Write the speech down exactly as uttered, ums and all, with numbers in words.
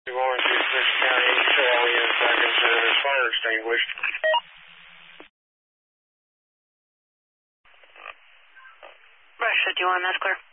Orange, Smith County, Charlie, and seconds, and fire extinguished. Russia, do you want that clear?